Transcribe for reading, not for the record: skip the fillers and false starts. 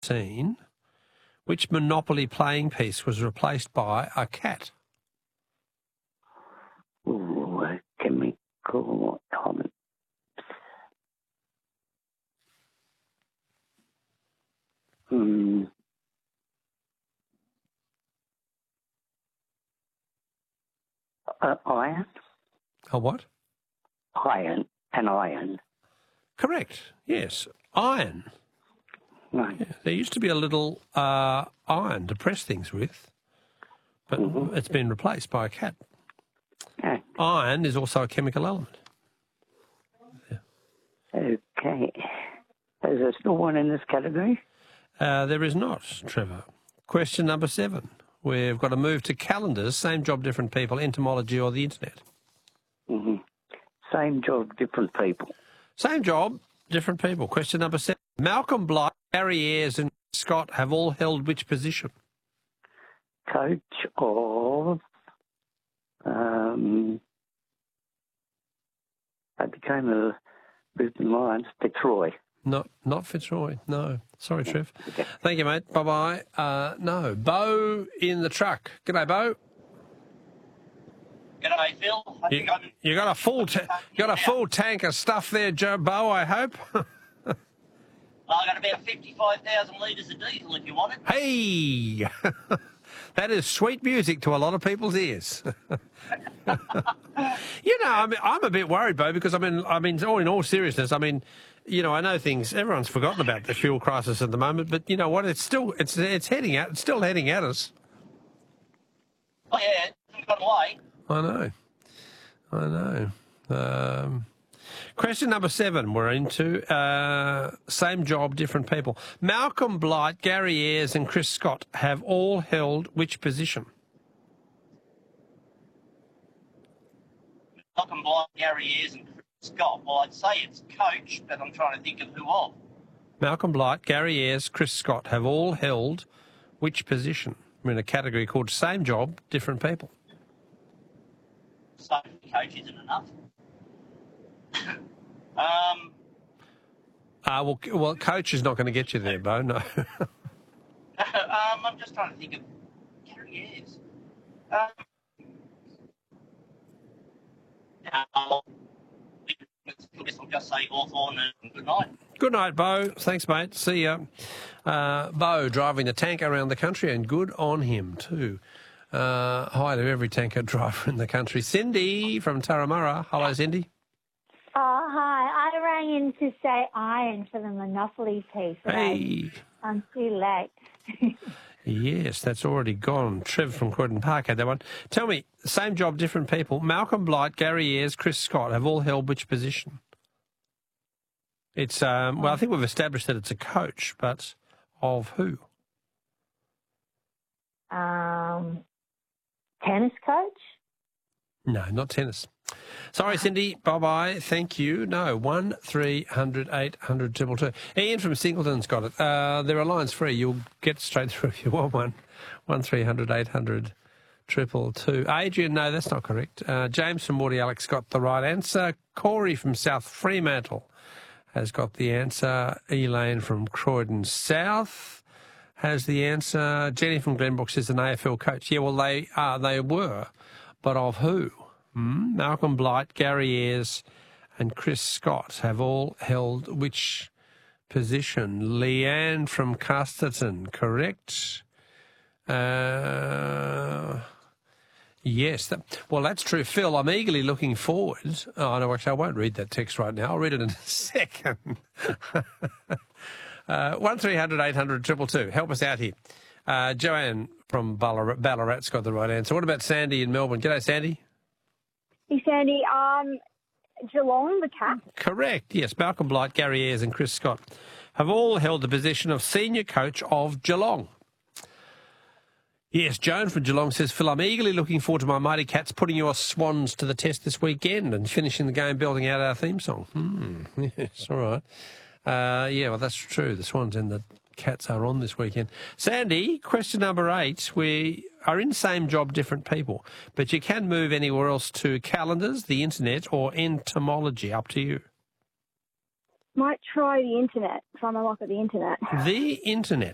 2014, which Monopoly playing piece was replaced by a cat? Ooh, a chemical element. Iron? A what? Iron. An iron. Correct. Yes. Iron. Right. Yeah, there used to be a little iron to press things with, but it's been replaced by a cat. Yeah. Iron is also a chemical element. Yeah. Okay. Is there still one in this category? There is not, Trevor. Question number 7. We've got to move to calendars, same job, different people, entomology or the internet. Same job, different people. Same job, different people. Question number 7. Malcolm Blight, Gary Ayres and Scott have all held which position? Coach of... I became the Brisbane Lions, Fitzroy. Not Fitzroy, no. Sorry, Trev. Okay. Thank you, mate. Bye-bye. No, Bo in the truck. G'day, Bo. G'day, Phil. You got a full tank of stuff there, Bo, I hope. I got about 55,000 litres of diesel if you want it. Hey! That is sweet music to a lot of people's ears. I'm a bit worried, Bo, because I mean, in all seriousness, I know things. Everyone's forgotten about the fuel crisis at the moment, but you know what? It's still heading out. It's still heading at us. Oh yeah, it hasn't gone away. I know. Question number 7. We're into same job, different people. Malcolm Blight, Gary Ayres, and Chris Scott have all held which position? Malcolm Blight, Gary Ayres, and Chris Scott. Well, I'd say it's coach, but I'm trying to think of who of. Malcolm Blight, Gary Ayres, Chris Scott have all held which position? We're in a category called same job, different people. So coach isn't enough. Well, coach is not going to get you there, Bo. No. I'm just trying to think of Gary Ayres. I guess I'll just say Hawthorn and good night. Good night, Bo. Thanks, mate. See ya. Bo driving the tanker around the country, and good on him too. Hi to every tanker driver in the country. Cindy from Turramurra. Hello, Cindy. Hi. I rang in to say iron for the Monopoly piece. Hey. I'm too late. Yes, that's already gone. Trev from Croydon Park had that one. Tell me, same job, different people. Malcolm Blight, Gary Ayres, Chris Scott have all held which position? It's, I think we've established that it's a coach, but of who? Tennis coach? No, not tennis. Sorry, Cindy. Bye-bye. Thank you. No, 1300 800 222. Ian from Singleton's got it. There are lines free. You'll get straight through if you want one. 1300 800 222. Adrian, no, that's not correct. James from Morty Alex got the right answer. Corey from South Fremantle has got the answer. Elaine from Croydon South has the answer. Jenny from Glenbrook says an AFL coach. Yeah, well, they were, but of who? Malcolm Blight, Gary Ayres and Chris Scott have all held which position? Leanne from Casterton, correct? Yes. That's true. Phil, I'm eagerly looking forward. Oh, no, actually, I won't read that text right now. I'll read it in a second. 1300 800 222. Help us out here. Joanne from Ballarat's got the right answer. What about Sandy in Melbourne? G'day, Sandy. Hey, Sandy. Geelong, the Cats. Correct. Yes, Malcolm Blight, Gary Ayres and Chris Scott have all held the position of senior coach of Geelong. Yes, Joan from Geelong says, Phil, I'm eagerly looking forward to my mighty Cats putting your Swans to the test this weekend and finishing the game building out our theme song. Yes, all right. Well, that's true. The Swans and the Cats are on this weekend. Sandy, question number 8. We are in same job, different people, but you can move anywhere else to calendars, the internet, or entomology. Up to you. Might try the internet, try my luck at the internet. The internet.